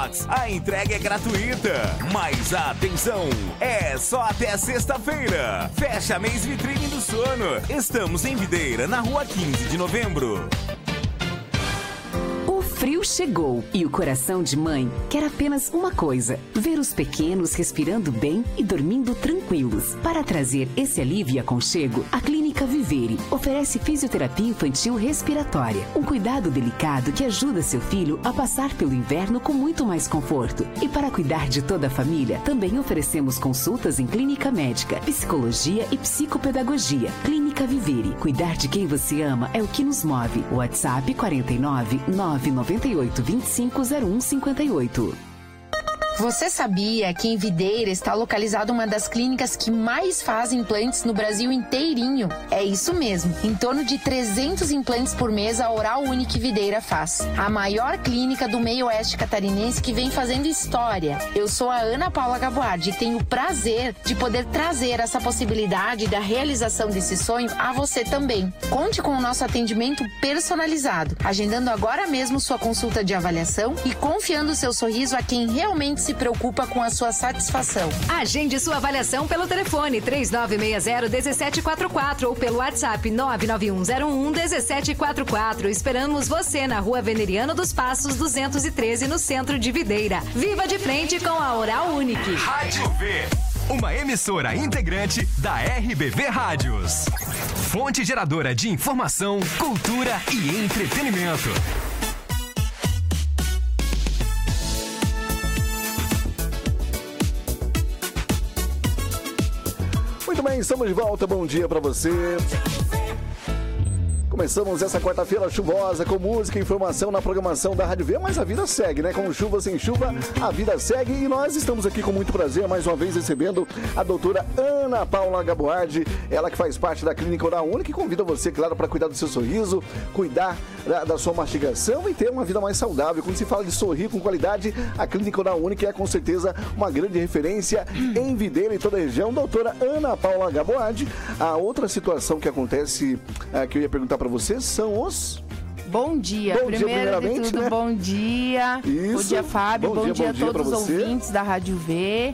Box. A entrega é gratuita. Mas atenção, é só até sexta-feira. Fecha mês Vitrine do Sono. Estamos em Videira, na rua 15 de novembro. O frio chegou e o coração de mãe quer apenas uma coisa: ver os pequenos respirando bem e dormindo tranquilos. Para trazer esse alívio e aconchego, a Clínica Vivere oferece fisioterapia infantil respiratória, um cuidado delicado que ajuda seu filho a passar pelo inverno com muito mais conforto. E para cuidar de toda a família, também oferecemos consultas em clínica médica, psicologia e psicopedagogia. Clínica Vivere, cuidar de quem você ama é o que nos move. WhatsApp 49 998 25 01 58. Você sabia que em Videira está localizada uma das clínicas que mais fazem implantes no Brasil inteirinho? É isso mesmo, em torno de 300 implantes por mês a Oral Unique Videira faz. A maior clínica do meio oeste catarinense que vem fazendo história. Eu sou a Ana Paula Gaboardi e tenho o prazer de poder trazer essa possibilidade da realização desse sonho a você também. Conte com o nosso atendimento personalizado, agendando agora mesmo sua consulta de avaliação e confiando seu sorriso a quem realmente se preocupa com a sua satisfação. Agende sua avaliação pelo telefone 3960-1744 ou pelo WhatsApp 99101-1744. Esperamos você na Rua Veneriano dos Passos 213, no centro de Videira. Viva de frente com a Oral Unique. Rádio V, uma emissora integrante da RBV Rádios. Fonte geradora de informação, cultura e entretenimento. Muito bem, estamos de volta. Bom dia pra você. Começamos essa quarta-feira chuvosa com música e informação na programação da Rádio V, mas a vida segue, né? Com chuva, sem chuva, a vida segue e nós estamos aqui com muito prazer, mais uma vez recebendo a doutora Ana Paula Gaboardi, ela que faz parte da Clínica Oral Unique, que convida você, claro, para cuidar do seu sorriso, cuidar da sua mastigação e ter uma vida mais saudável. Quando se fala de sorrir com qualidade, a Clínica Oral Unique é com certeza uma grande referência em Videira e toda a região. Doutora Ana Paula Gaboardi, a outra situação que acontece, que eu ia perguntar para vocês, são os... Bom dia, primeiro de tudo, né? Bom dia. Isso. Bom dia, Fábio. Bom dia a todos os ouvintes da Rádio V.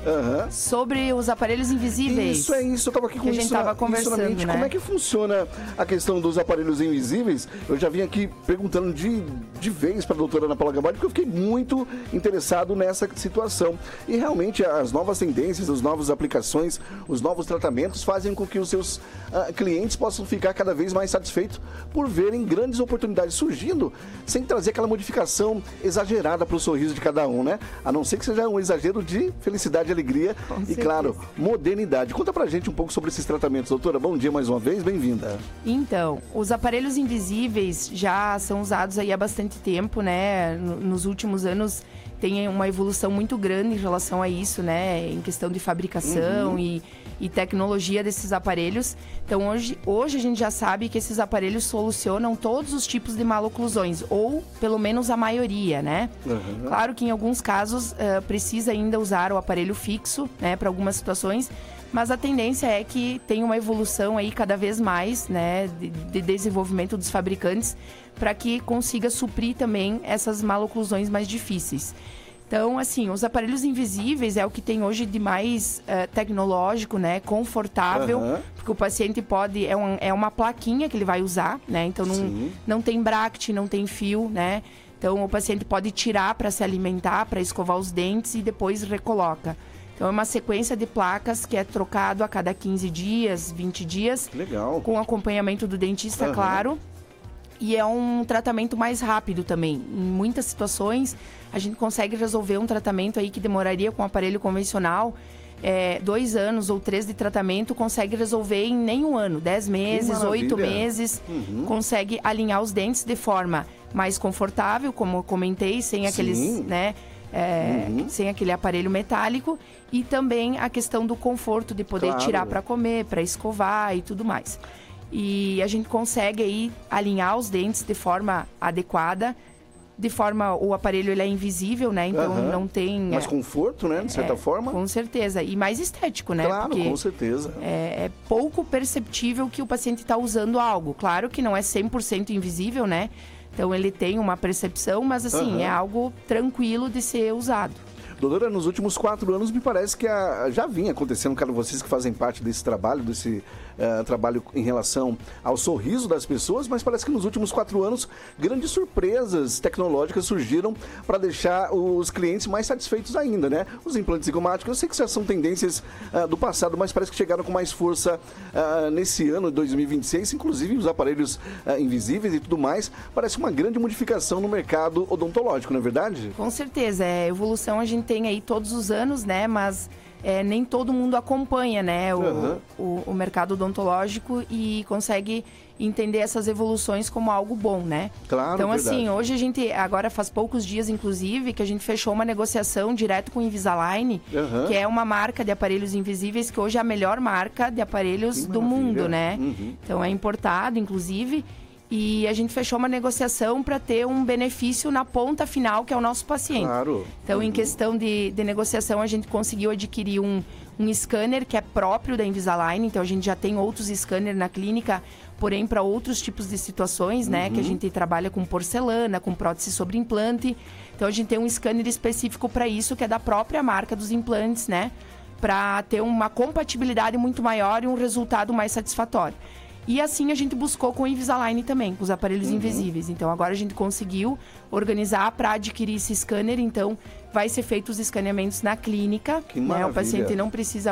Sobre os aparelhos invisíveis. Isso é isso, eu estava aqui com que a gente estava conversando, né? Como é que funciona a questão dos aparelhos invisíveis? Eu já vim aqui perguntando de vez para a doutora Ana Paula Gaboardi, porque eu fiquei muito interessado nessa situação. E realmente as novas tendências, as novas aplicações, os novos tratamentos fazem com que os seus clientes possam ficar cada vez mais satisfeitos por verem grandes oportunidades surgindo, sem trazer aquela modificação exagerada para o sorriso de cada um, né? A não ser que seja um exagero de felicidade, alegria e, claro, modernidade. Conta pra gente um pouco sobre esses tratamentos, doutora. Bom dia mais uma vez, bem-vinda. Então, os aparelhos invisíveis já são usados aí há bastante tempo, né? Nos últimos anos tem uma evolução muito grande em relação a isso, né? Em questão de fabricação e tecnologia desses aparelhos. Então, hoje a gente já sabe que esses aparelhos solucionam todos os tipos de maloclusões, ou pelo menos a maioria, né? Claro que em alguns casos precisa ainda usar o aparelho fixo, né? Para algumas situações, mas a tendência é que tenha uma evolução aí cada vez mais, né? De desenvolvimento dos fabricantes, para que consiga suprir também essas maloclusões mais difíceis. Então, assim, os aparelhos invisíveis é o que tem hoje de mais tecnológico, né? Confortável, porque o paciente pode... É uma plaquinha que ele vai usar, né? Então, não tem bracket, não tem fio, né? Então, o paciente pode tirar para se alimentar, para escovar os dentes e depois recoloca. Então, é uma sequência de placas que é trocado a cada 15 dias, 20 dias. Legal. Com acompanhamento do dentista, claro. E é um tratamento mais rápido também. Em muitas situações, a gente consegue resolver um tratamento aí que demoraria com um aparelho convencional 2 anos ou 3 de tratamento, consegue resolver em nem um ano. 10 meses, 8 meses, consegue alinhar os dentes de forma mais confortável, como eu comentei, sem aqueles, né? Sem aquele aparelho metálico, e também a questão do conforto de poder tirar para comer, para escovar e tudo mais. E a gente consegue aí alinhar os dentes de forma adequada, de forma... O aparelho ele é invisível, né? Então não tem... Mais conforto, né? De certa forma. Com certeza. E mais estético, né? Claro, porque com certeza. É pouco perceptível que o paciente está usando algo. Claro que não é 100% invisível, né? Então ele tem uma percepção, mas assim, é algo tranquilo de ser usado. Doutora, nos últimos 4 anos me parece que já vinha acontecendo, cara, vocês que fazem parte desse trabalho, trabalho em relação ao sorriso das pessoas, mas parece que nos últimos 4 anos grandes surpresas tecnológicas surgiram para deixar os clientes mais satisfeitos ainda, né? Os implantes zigomáticos, eu sei que já são tendências do passado, mas parece que chegaram com mais força nesse ano de 2026, inclusive os aparelhos invisíveis e tudo mais. Parece uma grande modificação no mercado odontológico, não é verdade? Com certeza, evolução a gente tem aí todos os anos, né? Mas nem todo mundo acompanha, né? O mercado odontológico e consegue entender essas evoluções como algo bom, né? Claro, então, verdade. assim, hoje agora faz poucos dias, inclusive, que a gente fechou uma negociação direto com o Invisalign, que é uma marca de aparelhos invisíveis, que hoje é a melhor marca de aparelhos do mundo, né? Então, é importado, inclusive. E a gente fechou uma negociação para ter um benefício na ponta final, que é o nosso paciente. Claro. Então, em questão de negociação, a gente conseguiu adquirir um scanner que é próprio da Invisalign. Então, a gente já tem outros scanners na clínica, porém para outros tipos de situações, né? Que a gente trabalha com porcelana, com prótese sobre implante. Então, a gente tem um scanner específico para isso, que é da própria marca dos implantes, né? Para ter uma compatibilidade muito maior e um resultado mais satisfatório. E assim a gente buscou com o Invisalign também, com os aparelhos invisíveis. Então agora a gente conseguiu organizar para adquirir esse scanner. Então vai ser feito os escaneamentos na clínica. Que né? maravilha. O paciente não precisa